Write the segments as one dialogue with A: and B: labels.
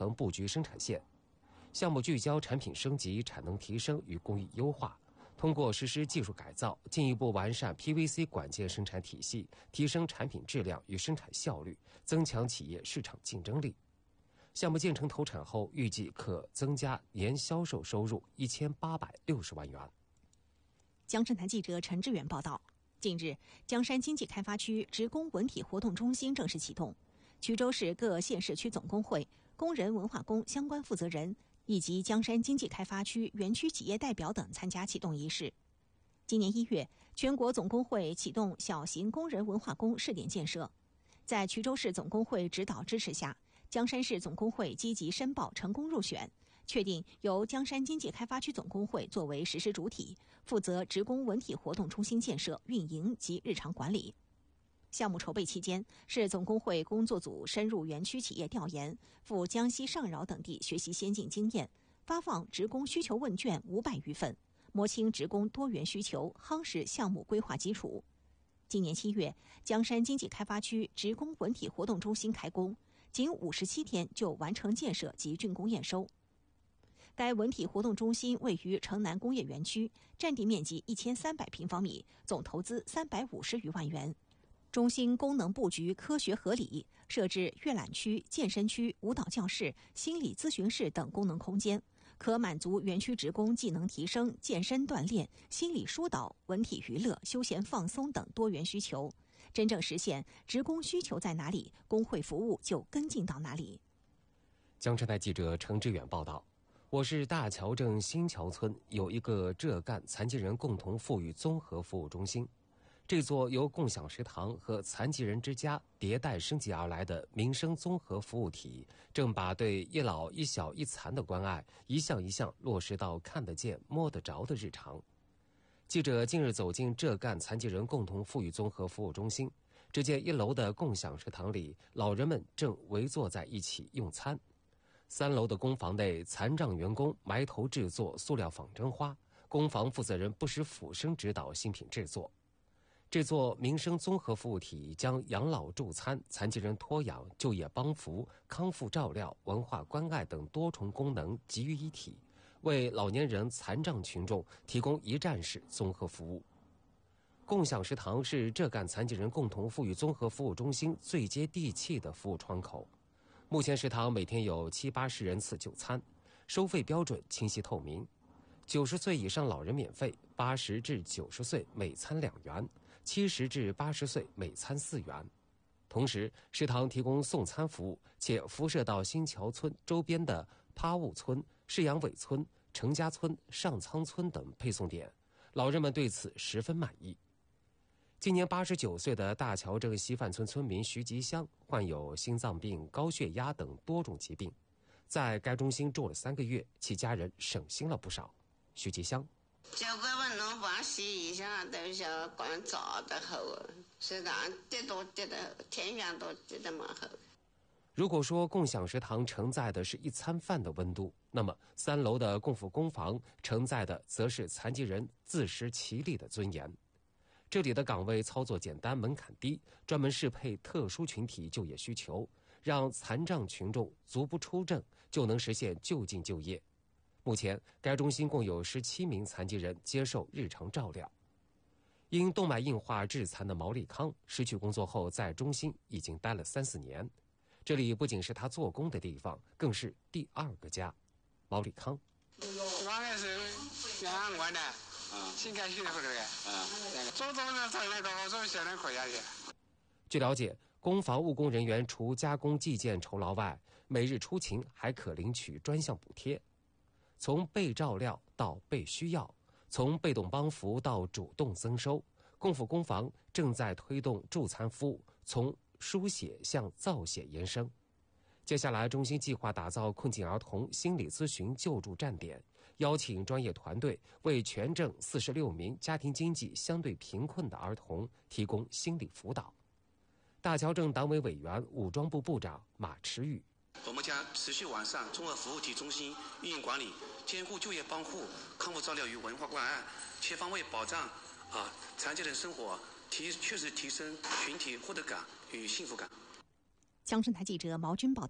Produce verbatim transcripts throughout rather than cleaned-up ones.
A: 层布局生产线。项目聚焦产品升级、产能提升与工艺优化，通过实施技术改造，进一步完善 P V C 管件生产体系，提升产品质量与生产效率，增强企业市场竞争力。项目建成投产后，预计可增加年销售收入一千八百六十万元。
B: 江浙台记者陈志远报道。近日，江山经济开发区职工文体活动中心正式启动，衢州市各县市区总工会、工人文化宫相关负责人以及江山经济开发区园区企业代表等参加启动仪式。今年一月，全国总工会启动小型工人文化宫试点建设，在衢州市总工会指导支持下，江山市总工会积极申报成功入选，确定由江山经济开发区总工会作为实施主体，负责职工文体活动中心建设、运营及日常管理。项目筹备期间，市总工会工作组深入园区企业调研，赴江西上饶等地学习先进经验，发放职工需求问卷五百余份，摸清职工多元需求，夯实项目规划基础。今年七月，江山经济开发区职工文体活动中心开工，仅五十七天就完成建设及竣工验收。该文体活动中心位于城南工业园区，占地面积一千三百平方米，总投资三百五十余万元。中心功能布局科学合理，设置阅览区、健身区、舞蹈教室、心理咨询室等功能空间，可满足园区职工技能提升、健身锻炼、心理疏导、文体娱乐、休闲放松等多元需求，真正实现职工需求在哪里，工会服务就跟进到哪里。
A: 江浙台记者程志远报道。我市大桥镇新桥村有一个浙赣残疾人共同富裕综合服务中心，这座由共享食堂和残疾人之家迭代升级而来的民生综合服务体，正把对一老一小一残的关爱一项一项落实到看得见摸得着的日常。记者近日走进浙赣残疾人共同富裕综合服务中心，只见一楼的共享食堂里，老人们正围坐在一起用餐。三楼的工房内，残障员工埋头制作塑料仿真花，工房负责人不时俯身指导新品制作。这座民生综合服务体将养老助餐、残疾人托养、就业帮扶、康复照料、文化关爱等多重功能集于一体，为老年人残障群众提供一站式综合服务。共享食堂是浙赣残疾人共同富裕综合服务中心最接地气的服务窗口。目前食堂每天有七八十人次就餐，收费标准清晰透明。九十岁以上老人免费，八十至九十岁每餐两元，七十至八十岁每餐四元。同时，食堂提供送餐服务，且辐射到新桥村周边的趴坞村、市阳尾村、程家村、上仓村等配送点，老人们对此十分满意。今年八十九岁的大桥镇西范村村民徐吉香患有心脏病、高血压等多种疾病，在该中心住了三个月，其家人省心了不少。徐吉香，
C: 就我们弄房洗一下都要光照的厚，食堂跌多跌的天元都跌得蛮厚。
A: 如果说共享食堂承载的是一餐饭的温度，那么三楼的共福工房承载的则是残疾人自食其力的尊严。这里的岗位操作简单，门槛低，专门适配特殊群体就业需求，让残障群众足不出症就能实现就近就业。目前，该中心共有十七名残疾人接受日常照料。因动脉硬化致残的毛立康失去工作后，在中心已经待了三四年。这里不仅是他做工的地方，更是第二个家。毛立康，
D: 我也是两万的。新开学的回来，嗯，做工人做那个我做小人可以去。
A: 据了解，工房务工人员除加工计件酬劳外，每日出勤还可领取专项补贴。从被照料到被需要，从被动帮扶到主动增收，共福工房正在推动助残服务从书写向造写延伸。接下来，中心计划打造困境儿童心理咨询救助站点，邀请专业团队为全镇四十六名家庭经济相对贫困的儿童提供心理辅导。大桥镇党委委员、武装部部长马池宇，
E: 我们将持续完善综合服务体中心运营管理，兼顾就业帮护、康复照料与文化关爱，全方位保障啊残疾人生活，提确实提升群体获得感与幸福感。
B: 江浙台记者毛军报道。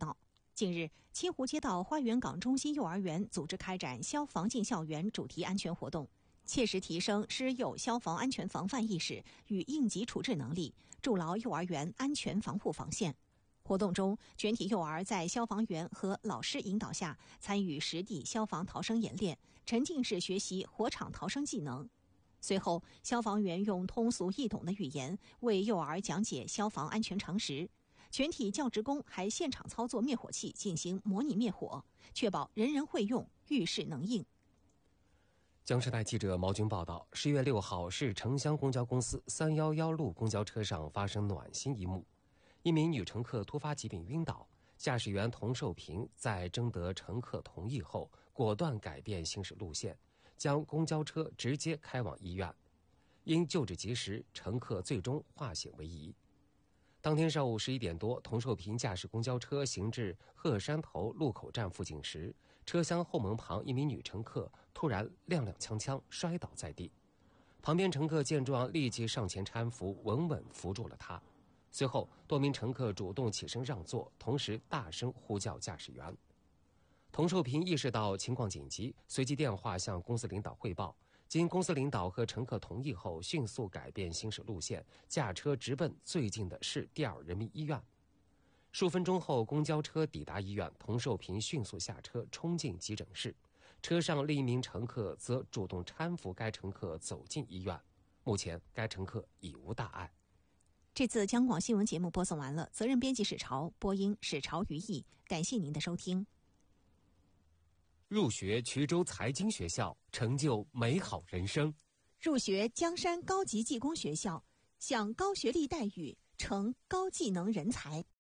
B: 近日，清湖街道花园港中心幼儿园组织开展消防进校园主题安全活动，切实提升师幼消防安全防范意识与应急处置能力，筑牢幼儿园安全防护防线。活动中，全体幼儿在消防员和老师引导下参与实地消防逃生演练，沉浸式学习火场逃生技能。随后，消防员用通俗易懂的语言为幼儿讲解消防安全常识。全体教职工还现场操作灭火器进行模拟灭火，确保人人会用，遇事能应。
A: 江浙台记者毛军报道，十月六号是城乡公交公司三一一路公交车上发生暖心一幕，一名女乘客突发疾病晕倒，驾驶员童寿平在征得乘客同意后，果断改变行驶路线，将公交车直接开往医院。因救治及时，乘客最终化险为夷。当天上午十一点多，童寿平驾驶公交车行至鹤山头路口站附近时，车厢后门旁一名女乘客突然踉踉跄跄摔倒在地，旁边乘客见状立即上前搀扶，稳稳扶住了她。随后，多名乘客主动起身让座，同时大声呼叫驾驶员。童寿平意识到情况紧急，随即电话向公司领导汇报。经公司领导和乘客同意后，迅速改变行驶路线，驾车直奔最近的市第二人民医院。数分钟后，公交车抵达医院，童寿平迅速下车，冲进急诊室。车上另一名乘客则主动搀扶该乘客走进医院。目前，该乘客已无大碍。
B: 这次央广新闻节目播送完了，责任编辑史潮，播音史潮于毅。感谢您的收听。
A: 入学衢州财经学校，成就美好人生；
B: 入学江山高级技工学校，享高学历待遇，成高技能人才。